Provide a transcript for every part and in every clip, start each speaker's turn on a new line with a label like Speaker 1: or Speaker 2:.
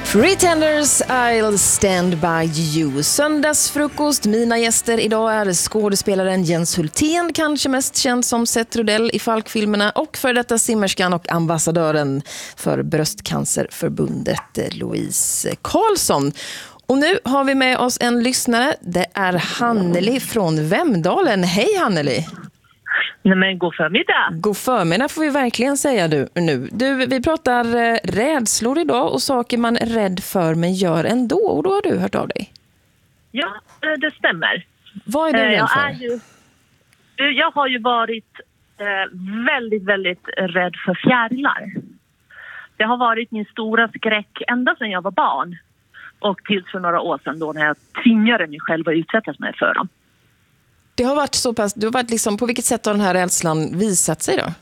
Speaker 1: Pretenders, I'll stand by you. Söndagsfrukost. Mina gäster idag är skådespelaren Jens Hultén, kanske mest känd som Seth Rudell i Falk-filmerna, och för detta simmerskan och ambassadören för Bröstcancerförbundet Louise Karlsson. Och nu har vi med oss en lyssnare. Det är Hanneli från Vemdalen. Hej Hanneli!
Speaker 2: Nej, men god förmiddag.
Speaker 1: God förmiddag får vi verkligen säga nu. Vi pratar rädslor idag och saker man är rädd för men gör ändå. Och då har du hört av dig.
Speaker 2: Ja, det stämmer.
Speaker 1: Vad är du rädd för?
Speaker 2: Jag har ju varit väldigt, väldigt rädd för fjärilar. Det har varit min stora skräck ända sedan jag var barn. Och tills för några år sedan då när jag tvingade mig själv att utsättas mig för dem.
Speaker 1: Det har varit så pass, på vilket sätt har den här rädslan visat sig då?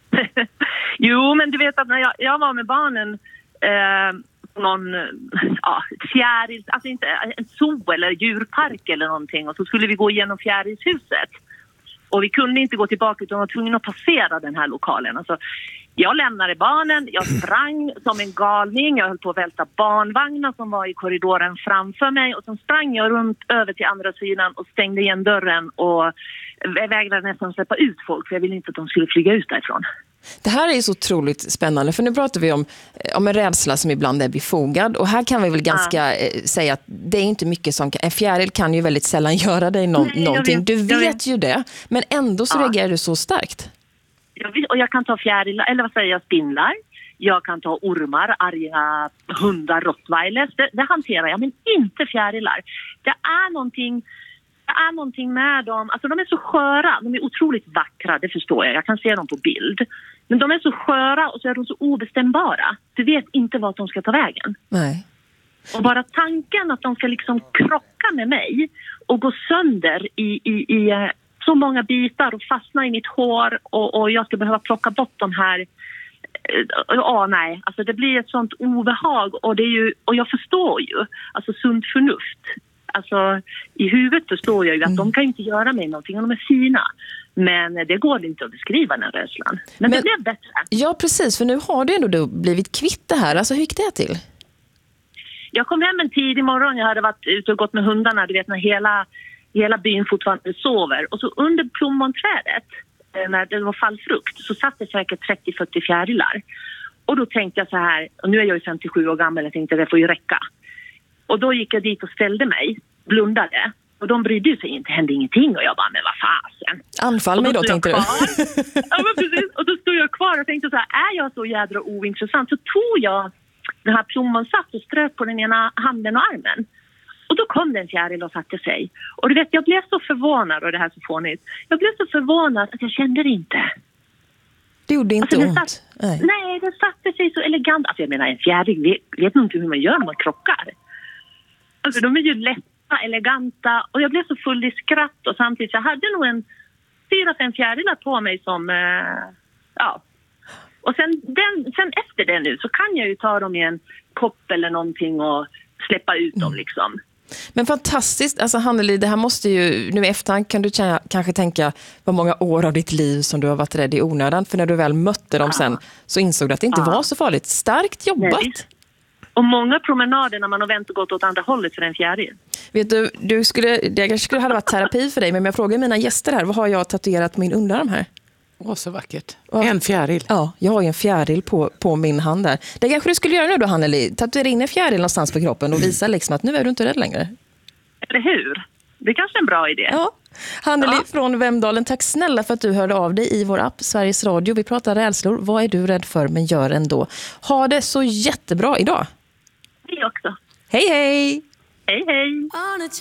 Speaker 2: Jo, men du vet att när jag var med barnen någon fjäril, alltså inte en zoo eller djurpark eller någonting, och så skulle vi gå igenom fjärilshuset. Och vi kunde inte gå tillbaka utan var tvungna att passera den här lokalen. Alltså, jag lämnade barnen, jag sprang som en galning, jag höll på att välta barnvagnar som var i korridoren framför mig, och så sprang jag runt över till andra sidan och stängde igen dörren och vägrade nästan släppa ut folk för jag ville inte att de skulle flyga ut därifrån. Det
Speaker 1: här är ju så otroligt spännande, för nu pratar vi om en rädsla som ibland är befogad, och här kan vi väl ganska säga att det är inte mycket som en fjäril kan ju väldigt sällan göra dig någonting. Du vet ju det, men ändå så reagerar du så starkt.
Speaker 2: Och jag kan ta fjärilar, eller vad säger jag, spindlar. Jag kan ta ormar, arga hundar, rottweilers. Det hanterar jag, men inte fjärilar. Det är någonting med dem. Alltså de är så sköra, de är otroligt vackra, det förstår jag. Jag kan se dem på bild. Men de är så sköra och så är de så obestämbara. Du vet inte vart de ska ta vägen.
Speaker 1: Nej.
Speaker 2: Och bara tanken att de ska liksom krocka med mig och gå sönder i så många bitar och fastna i mitt hår och jag ska behöva plocka bort de här. Nej, alltså det blir ett sånt obehag, och det är ju, och jag förstår ju, alltså sunt förnuft. Alltså i huvudet förstår jag ju att de kan inte göra mig någonting om de är fina. Men det går inte att beskriva den rädslan. Men det blev bättre. Ja, precis, för nu har du ändå blivit kvitt det här. Alltså hur gick det till? Jag kom hem en tidig morgon, jag hade varit ute och gått med hundarna, du vet när hela byn fortfarande sover. Och så under plommonträdet, när det var fallfrukt, så satt det säkert 30-40 fjärilar. Och då tänkte jag så här, och nu är jag ju 57 år gammal, jag tänkte att det får ju räcka. Och då gick jag dit och ställde mig, blundade. Och de brydde sig inte, hände ingenting. Och jag bara, men vad fasen.
Speaker 1: Anfall mig då, tänkte du.
Speaker 2: Ja, men precis. Och då stod jag kvar och tänkte så här, är jag så jädra ointressant? Så tog jag den här plommonsaft och strök på den ena handen och armen. Och då kom den fjäril och satte sig. Och du vet, jag blev så förvånad, och det här så fånigt. Jag blev så förvånad att jag kände det inte.
Speaker 1: Det gjorde inte ont?
Speaker 2: Nej, det satte sig så elegant. Alltså jag menar, en fjäril vet nog inte hur man gör när man krockar. Alltså de är ju lätta, eleganta. Och jag blev så full i skratt. Och samtidigt, jag hade nog en 4-5 fjärilar på mig som, Och sen efter det nu så kan jag ju ta dem i en kopp eller någonting och släppa ut dem liksom.
Speaker 1: Men fantastiskt, alltså Hanneli, det här måste ju, nu i efterhand kan du kanske tänka vad många år av ditt liv som du har varit rädd i onödan, för när du väl mötte dem sen så insåg du att det inte var så farligt. Starkt jobbat! Nej.
Speaker 2: Och många promenader när man har vänt och gått åt andra hållet för en fjäril.
Speaker 1: Vet du, det kanske skulle ha varit terapi för dig, men jag frågar mina gäster här, vad har jag tatuerat min underarm här?
Speaker 3: Så vackert. En fjäril.
Speaker 1: Ja, jag har ju en fjäril på min hand där. Det kanske du skulle göra nu då, Hanneli. Tatuera in en fjäril någonstans på kroppen och visa liksom att nu är du inte rädd längre.
Speaker 2: Eller hur? Det är kanske en bra idé.
Speaker 1: Ja. Hanneli från Vemdalen, tack snälla för att du hörde av dig i vår app Sveriges Radio. Vi pratar rädslor. Vad är du rädd för men gör ändå? Ha det så jättebra idag.
Speaker 2: Det också.
Speaker 1: Hej, hej!
Speaker 2: Hej, hej!